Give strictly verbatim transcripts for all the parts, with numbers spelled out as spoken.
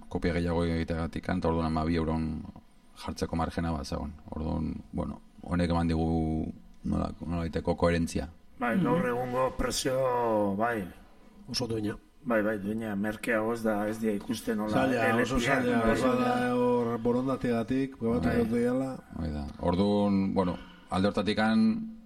kopia gehiago egitegatik, eta orduan ama bi euron jartzeko margena bat zagon. Orduan, bueno, honek eman digu nola, nola iteko koherentzia. Bai, gaur egungo presio, bai. Oso duina. Bai, bai, duina, merkeago ez da, ez dia ikusten nola. Zaila, oso zaila, oso da hor borondategatik, bebatu dut diala. Orduan, bueno, alde hortatikan,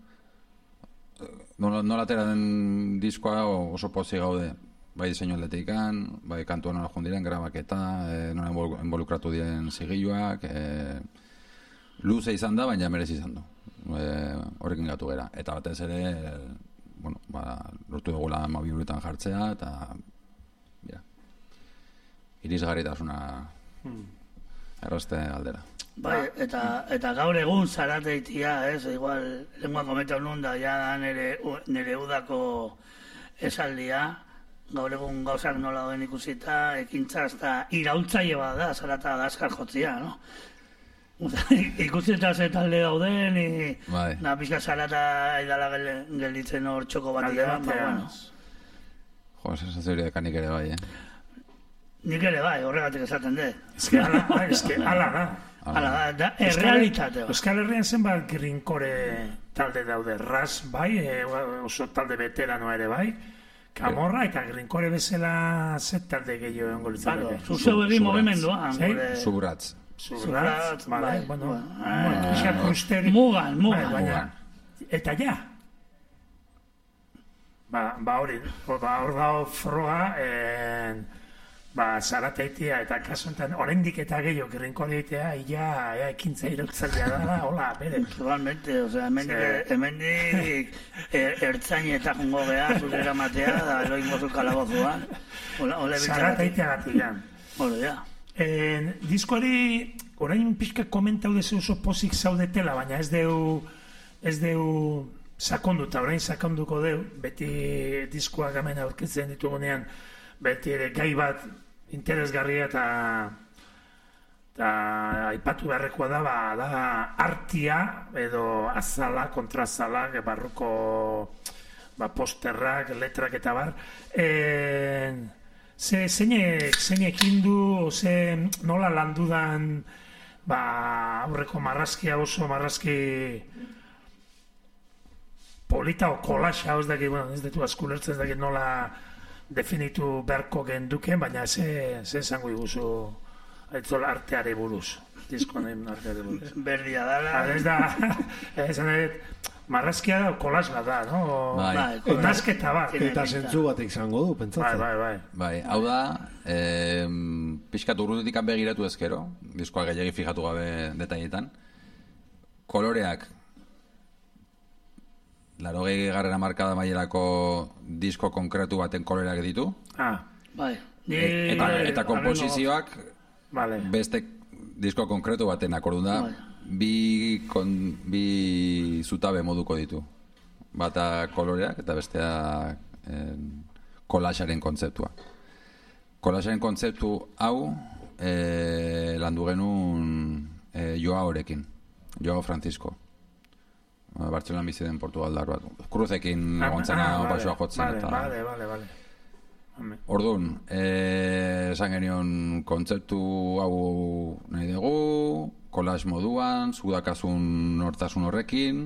nola, nola tera den diskoa oso pozi gaude. Bai diseinu aldetikan, bai kantua nola jundiren, grabaketa, e, nola involukratu diren zigiluak, e, luze izan da, baina merezi izan du. E, horrekin gatu gera. Eta batez ere, e, bueno, ba, lortu dugula ma bi uretan jartzea, eta ja, irisgarritasuna hmm. errazte aldera. Bai, eta, eta gaur egun zarateitia, ez, igual, lengua kometa honun da, ja da nere, nere udako esaldia, gaur egun gauzak nola doen ikusita, ekintza hasta iraultzaile bat da, zarata da azkar jotzia, no? Ikusita ze talde dauden, bai. Na pixka zarata edala gelditzen hor txoko bat egan, ba, bueno. Jo, sensazioa kanik ere bai, eh? Nik ere bai, horregatik esaten de. Ez que ala, ez que ala da. Ala da, da, errealitate. Euskal Herrian zenbat grinkore talde daude, ras bai, oso talde veterano ere bai, Kamorra eta grinkore bezala zet talde gehiago engo litzak. Zuzeu egin mogimendua. Subratz. Subratz, bale, bueno. Mugan, mugan. Eta ja. Ba hori, hor dago froga, ba, zarateitea eta kasuntan oraindik eta gehiago grinkore egitea, ia ekintza irautzailea dara, hola, bere. Totalmente, osea, hemendik ertzain eta jungo geha, zuzera matea, da eloin gozu kalabozuan. Zarateitea gatigan. Hore, ja. Diskoari, orain pixka komentau dezu oso pozik zaudetela, baina ez deu, ez deu sakonduta, orain sakonduko deu, beti diskoak hemen aurkitzen ditugunean, beti ere gai bat interesgarria eta eta aipatu beharrekoa da, ba, da artia edo azala, kontrazala, barruko ba, posterrak, letrak eta bar. E, ze, zeinek, zeinek hindu, ze nola landudan ba, aurreko marrazkia oso marrazki polita o kolaxa, ez dakit, bueno, ez detu askulertzen, ez dakit nola definitu beharko genduken, baina ze esango iguzu aitzol arteare buruz, diskonen arteare buruz. Berdia dala. Ez da, esan edo, marrazkia da, kolas bat da, no? Bai. Nazketa bat. Eta zentzu bat izango du, pentsatzen. Bai, bai, bai. Bai, hau da, pixkat urrutetik begiratu ezkero, diskoa gehiagi fijatu gabe detailetan, koloreak, larogei garrera markada mailerako disko konkretu baten koloreak ditu. Ah, bai. Eta, eta komposizioak vale. Beste disko konkretu baten akordun da, bi, kon, bi zutabe moduko ditu. Bata koloreak eta bestea eh, kolaxaren kontzeptua. Kolaxaren kontzeptu hau eh, landu genuen eh, Joaorekin, Joao Francisco. Bartzelonan bizi den Portugaldar bat. Kruzekin egontzena baixoa jotzen. Vale, vale, vale, vale. Orduan, esan genion kontzeptu hau nahi dugu, kolax moduan, zudakazun hortasun horrekin,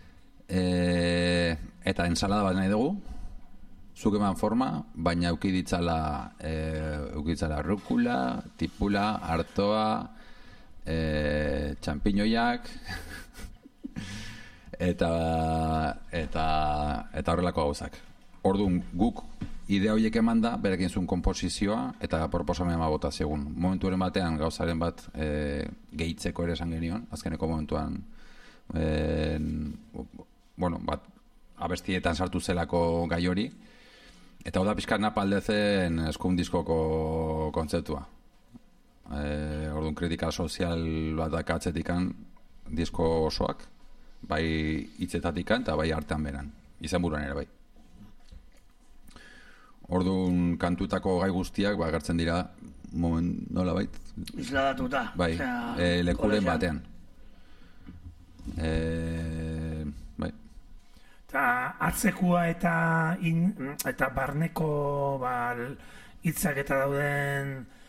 eta ensalada bat nahi dugu, zuk eman forma, baina euki ditzala, euki ditzala rukula, tipula, artoa, txampiñoiak, eta eta eta horrelako gauzak. Orduan guk idea horiek emanda, berekin zuen komposizioa eta proposamena ma bota segun. Momenturen batean gauzaren bat e, gehitzeko ere esan genion, azkeneko momentuan e, bueno, bat abestietan sartu zelako gai hori. Eta hau da pixkat napaldezen eskun diskoko kontzeptua. E, orduan kritika sozial bat dakatzetikan disko osoak, bai hitzetatikan eta bai artean beran, izan buruan ere bai. Orduan kantutako gai guztiak ba, agertzen dira moment nola bait? Isladatuta. Bai, e, lekuren batean. E, bai. Eta atzekua eta, in, eta barneko ba, hitzak eta dauden